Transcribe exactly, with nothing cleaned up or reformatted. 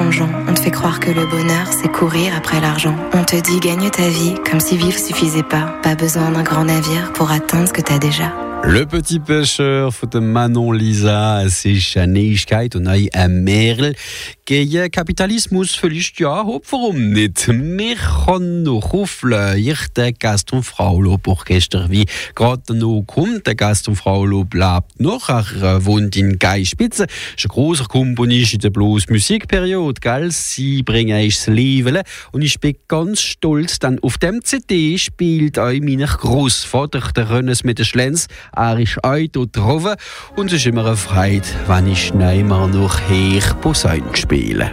plongeon. On te fait croire que le bonheur, c'est courir après l'argent. On te dit gagne ta vie, comme si vivre suffisait pas. Pas besoin d'un grand navire pour atteindre ce que t'as déjà. Le petit pêcheur von Manon Lisa, es ist eine Neuigkeit und auch ein Märchen. Gegen Kapitalismus vielleicht ja, warum nicht? Wir können noch auflösen, der Gast- und Frauenlob-Orchester, wie gerade noch kommt. Der Gast- und Frauenlob lebt noch, er wohnt in Geispitze. Ist ein grosser Komponist in der Blues-Musikperiode, gell? Sie bringen ins Leben und ich bin ganz stolz, denn auf dem C D spielt auch mein Großvater, der Rönnes mit der Schlenz. Er ist auch dort drauf und es ist immer eine Freude, wenn ich nicht mehr noch hier Posaune spiele.